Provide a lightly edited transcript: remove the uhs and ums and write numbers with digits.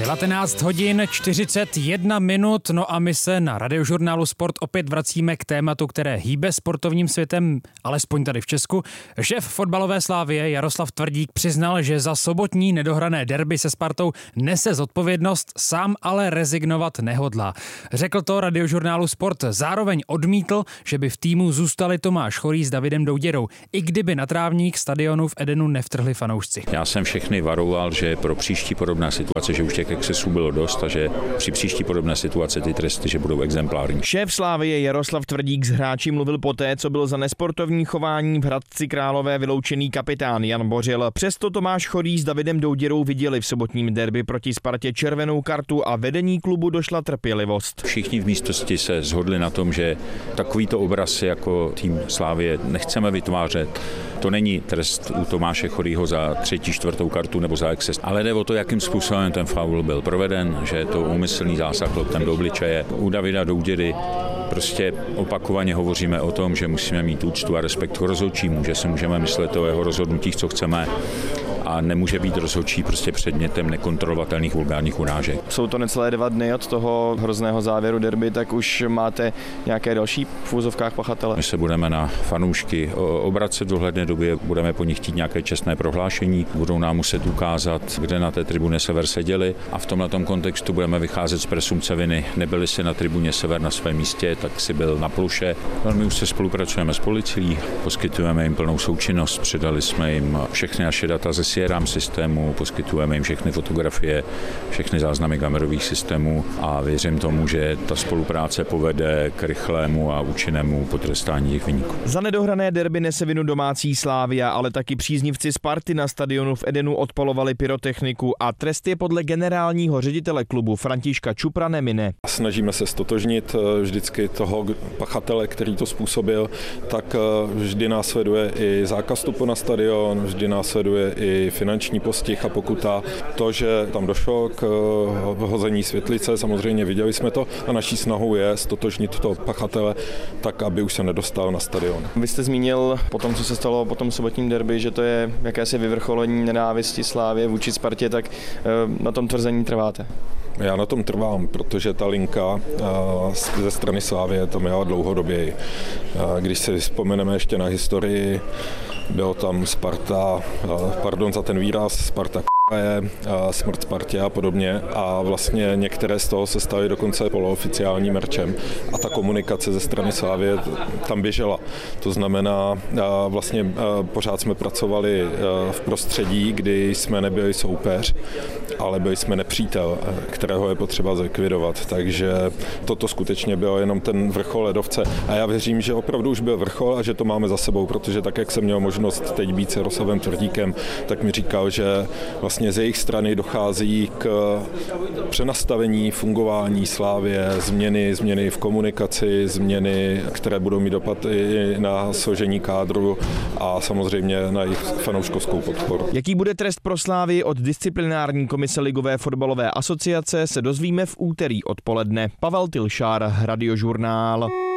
19 hodin 41 minut, no a my se na Radiožurnálu Sport opět vracíme k tématu, které hýbe sportovním světem, alespoň tady v Česku. Šéf fotbalové Slavie Jaroslav Tvrdík přiznal, že za sobotní nedohrané derby se Spartou nese zodpovědnost, sám ale rezignovat nehodlá. Řekl to Radiožurnálu Sport, zároveň odmítl, že by v týmu zůstali Tomáš Chorý s Davidem Douděrou, i kdyby na trávník stadionu v Edenu nevtrhli fanoušci. Já jsem všechny varoval, že pro příští podobná situace, že už těch excesů bylo dost a že při příští podobné situace ty tresty, že budou exemplární. Šéf Slavie Jaroslav Tvrdík s hráči mluvil poté, co byl za nesportovní chování v Hradci Králové vyloučený kapitán Jan Bořil. Přesto Tomáš Chorý s Davidem Douděrou viděli v sobotním derby proti Spartě červenou kartu a vedení klubu došla trpělivost. Všichni v místnosti se shodli na tom, že takovýto obraz jako tým Slavie nechceme vytvářet. To není trest u Tomáše Chorýho za 3., 4. kartu nebo za exces, ale jde o to, jakým způsobem ten faul byl proveden, že je to úmyslný zásah loptem do obličeje. U Davida Douděry prostě opakovaně hovoříme o tom, že musíme mít úctu a respekt k rozhodčímu, že si můžeme myslet o jeho rozhodnutích, co chceme, a nemůže být rozhodčí prostě předmětem nekontrolovatelných vulgárních urážek. Jsou to necelé 2 dny od toho hrozného závěru derby, tak už máte nějaké další v úzovkách pachatele? My se budeme na fanoušky obracet v dohledné době, budeme po nich chtít nějaké čestné prohlášení, budou nám muset ukázat, kde na té tribuně Sever seděli, a v tomhletom kontextu budeme vycházet z presumpce viny. Nebyli si na tribuně Sever na svém místě, tak si byl na ploše. Velmi už se spolupracujeme s policií, poskytujeme jim plnou součinnost, předali jsme jim všechny naše data ze CRM systému, poskytujeme jim všechny fotografie, všechny záznamy kamerových systémů a věřím tomu, že ta spolupráce povede k rychlému a účinnému potrestání těch viníků. Za nedohrané derby nese vinu domácí Slavia, ale taky příznivci Sparty na stadionu v Edenu odpalovali pyrotechniku a trest je podle generálního ředitele klubu Františka Čupra nemine. Snažíme se stotožnit vždycky toho pachatele, který to způsobil, tak vždy následuje i zákaz vstupu na stadion, vždy následuje i finanční postih a pokuta. To, že tam došlo k hození světlice, samozřejmě viděli jsme to a naší snahou je stotožnit toho pachatele tak, aby už se nedostal na stadion. Vy jste zmínil po tom, co se stalo po tom sobotním derby, že to je jakési vyvrcholení nenávisti Slavie vůči Spartě, tak na tom tvrzení trváte? Já na tom trvám, protože ta linka ze strany Slavie tam měla dlouhodobě. Když si vzpomeneme ještě na historii, bylo tam Sparta, pardon za ten výraz, Sparta je, smrt Spartě a podobně, a vlastně některé z toho se staly dokonce polooficiálním merčem a ta komunikace ze strany Slavie tam běžela. To znamená, vlastně pořád jsme pracovali v prostředí, kdy jsme nebyli soupeř, ale byli jsme nepřítel, kterého je potřeba zlikvidovat. Takže toto skutečně bylo jenom ten vrchol ledovce. A já věřím, že opravdu už byl vrchol a že to máme za sebou, protože tak, jak jsem měl možnost teď být s Jaroslavem Tvrdíkem, tak mi říkal, že vlastně z jejich strany dochází k přenastavení fungování Slavie, změny v komunikaci, změny, které budou mít dopad i na složení kádru a samozřejmě na jejich fanouškovskou podporu. Jaký bude trest pro Slavii od disciplinární komise Ligové fotbalové asociace, se dozvíme v úterý odpoledne. Pavel Tilšár, Radiožurnál.